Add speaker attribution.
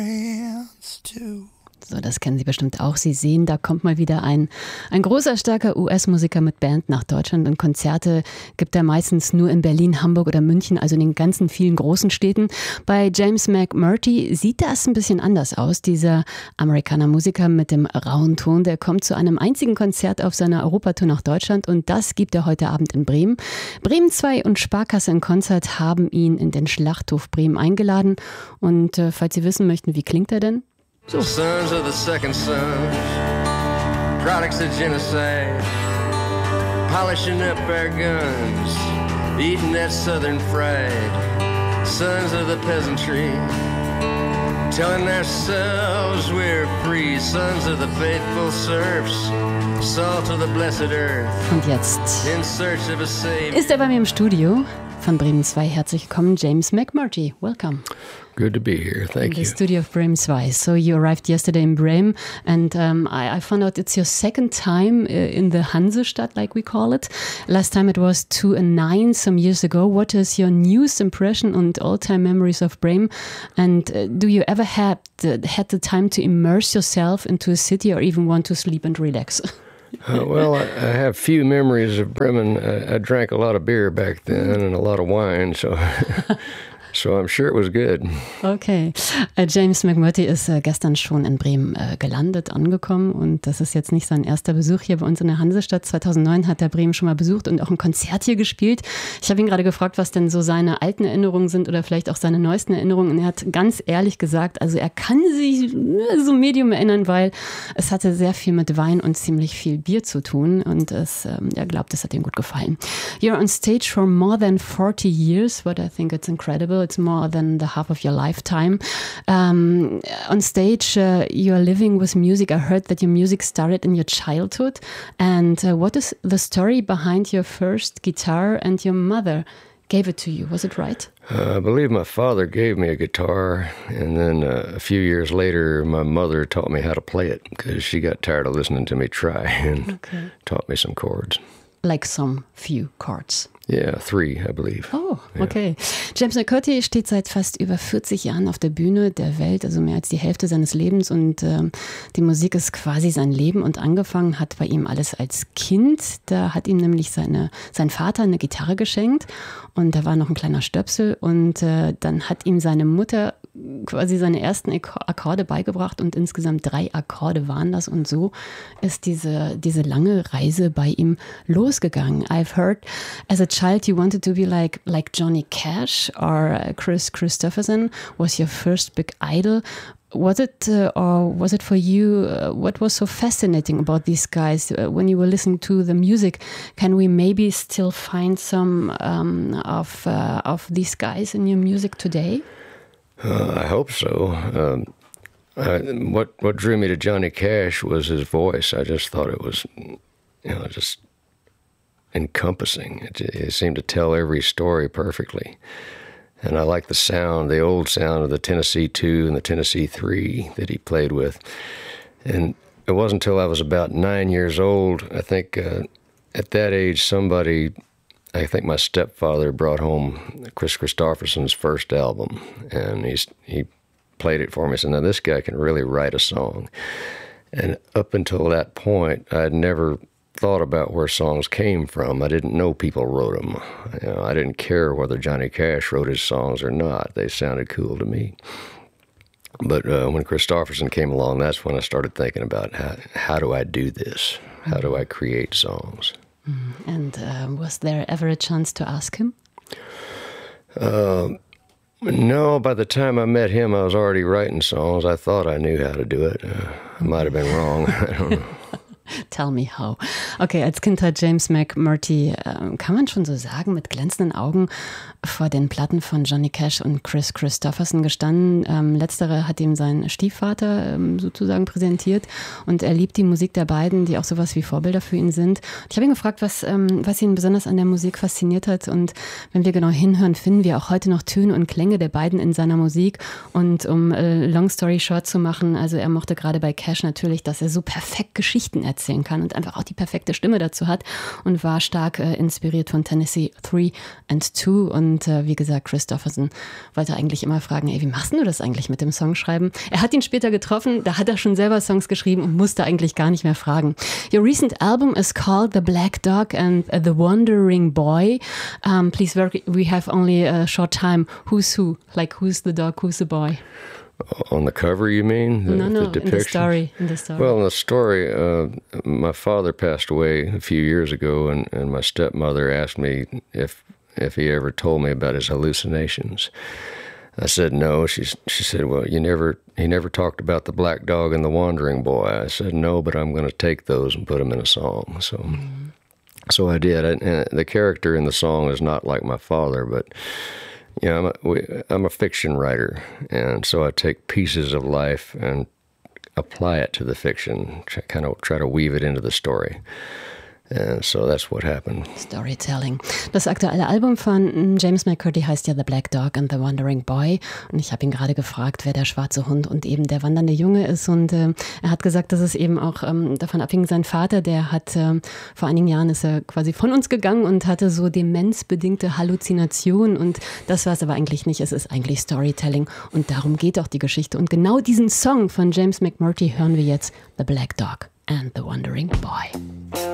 Speaker 1: So, das kennen Sie bestimmt auch. Sie sehen, da kommt mal wieder ein großer, starker US-Musiker mit Band nach Deutschland. Und Konzerte gibt er meistens nur in Berlin, Hamburg oder München, also in den ganzen vielen großen Städten. Bei James McMurtry sieht das ein bisschen anders aus. Dieser Amerikaner-Musiker mit dem rauen Ton, der kommt zu einem einzigen Konzert auf seiner Europatour nach Deutschland. Und das gibt er heute Abend in Bremen. Bremen 2 und Sparkasse in Konzert haben ihn in den Schlachthof Bremen eingeladen. Und falls Sie wissen möchten, wie klingt er denn? So.
Speaker 2: Sons of the second sons, products of genocide, polishing up our guns, eating that southern fried. Sons of the peasantry, telling ourselves we're free. Sons of the faithful serfs, salt of the blessed earth.
Speaker 1: Und jetzt
Speaker 2: in search of a savior.
Speaker 1: Ist er bei mir im Studio von Bremen 2. Herzlich willkommen, James McMurtry. Welcome.
Speaker 3: Good to be here. Thank you.
Speaker 1: The studio of Bremen 2. So you arrived yesterday in Bremen, and I found out it's your second time in the Hansestadt, like we call it. Last time it was 2009, some years ago. What is your newest impression and all-time memories of Bremen? And do you ever had the time to immerse yourself into a city, or even want to sleep and relax?
Speaker 3: Well, I have few memories of Bremen. I drank a lot of beer back then and a lot of wine, so I'm sure it was good.
Speaker 1: Okay. James McMurtry ist gestern schon in Bremen gelandet, angekommen, und das ist jetzt nicht sein erster Besuch hier bei uns in der Hansestadt. 2009 hat er Bremen schon mal besucht und auch ein Konzert hier gespielt. Ich habe ihn gerade gefragt, was denn so seine alten Erinnerungen sind oder vielleicht auch seine neuesten Erinnerungen, und er hat ganz ehrlich gesagt, also er kann sich so medium erinnern, weil es hatte sehr viel mit Wein und ziemlich viel Bier zu tun, und er glaubt, es hat ihm gut gefallen. You're on stage for more than 40 years, but I think it's incredible. It's more than the half of your lifetime. On stage, you're living with music. I heard that your music started in your childhood. And what is the story behind your first guitar and your mother gave it to you? Was it right?
Speaker 3: I believe my father gave me a guitar, and then a few years later, my mother taught me how to play it because she got tired of listening to me try and taught me some chords.
Speaker 1: Like some few chords.
Speaker 3: Yeah, 3, I believe.
Speaker 1: Oh, okay. Yeah. James McMurtry steht seit fast über 40 Jahren auf der Bühne der Welt, also mehr als die Hälfte seines Lebens, und die Musik ist quasi sein Leben, und angefangen hat bei ihm alles als Kind. Da hat ihm nämlich sein Vater eine Gitarre geschenkt, und da war noch ein kleiner Stöpsel, und dann hat ihm seine Mutter quasi seine ersten Akkorde beigebracht, und insgesamt 3 Akkorde waren das, und so ist diese lange Reise bei ihm losgegangen. I've heard as a child you wanted to be like Johnny Cash or Chris Christopherson was your first big idol. Was it for you? What was so fascinating about these guys when you were listening to the music? Can we maybe still find some of these guys in your music today?
Speaker 3: I hope so. What drew me to Johnny Cash was his voice. I just thought it was, just encompassing. It seemed to tell every story perfectly. And I like the old sound of the Tennessee 2 and the Tennessee 3 that he played with. And it wasn't until I was about 9 years old, I think at that age, I think my stepfather brought home Chris Christopherson's first album, and he played it for me. So now this guy can really write a song. And up until that point, I'd never thought about where songs came from. I didn't know people wrote them. I didn't care whether Johnny Cash wrote his songs or not. They sounded cool to me. But when Christopherson came along, that's when I started thinking about how do I do this? How do I create songs?
Speaker 1: And was there ever a chance to ask him?
Speaker 3: No, by the time I met him, I was already writing songs. I thought I knew how to do it. I might have been wrong. I don't know.
Speaker 1: Tell me how. Okay, als Kind hat James McMurtry, kann man schon so sagen, mit glänzenden Augen vor den Platten von Johnny Cash und Chris Christopherson gestanden. Letztere hat ihm sein Stiefvater sozusagen präsentiert, und er liebt die Musik der beiden, die auch sowas wie Vorbilder für ihn sind. Und ich habe ihn gefragt, was ihn besonders an der Musik fasziniert hat, und wenn wir genau hinhören, finden wir auch heute noch Töne und Klänge der beiden in seiner Musik. Und um long story short zu machen, also er mochte gerade bei Cash natürlich, dass er so perfekt Geschichten erzählen kann und einfach auch die perfekte Stimme dazu hat und war stark inspiriert von Tennessee 3 and 2 und wie gesagt, Kristofferson wollte eigentlich immer fragen, ey, wie machst du das eigentlich mit dem Songschreiben? Er hat ihn später getroffen, da hat er schon selber Songs geschrieben und musste eigentlich gar nicht mehr fragen. Your recent album is called The Black Dog and the Wandering Boy. Please, we have only a short time. Who's who? Like, who's the dog, who's the boy?
Speaker 3: On the cover, you mean?
Speaker 1: No,
Speaker 3: the depiction?
Speaker 1: In the story.
Speaker 3: Well, in the story, my father passed away a few years ago, and my stepmother asked me if he ever told me about his hallucinations. I said no. She said, well, he never talked about the black dog and the wandering boy. I said no, but I'm going to take those and put them in a song. So I did. And the character in the song is not like my father, but I'm a fiction writer, and so I take pieces of life and apply it to the fiction, kind of try to weave it into the story. And so that's what happened.
Speaker 1: Storytelling. Das aktuelle Album von James McCurdy heißt ja The Black Dog and the Wandering Boy. Und ich habe ihn gerade gefragt, wer der schwarze Hund und eben der wandernde Junge ist. Und er hat gesagt, dass es eben auch davon abhing, sein Vater, der hat vor einigen Jahren ist er quasi von uns gegangen und hatte so demenzbedingte Halluzinationen. Und das war es aber eigentlich nicht. Es ist eigentlich Storytelling. Und darum geht auch die Geschichte. Und genau diesen Song von James McMurtry hören wir jetzt, The Black Dog and the Wandering Boy.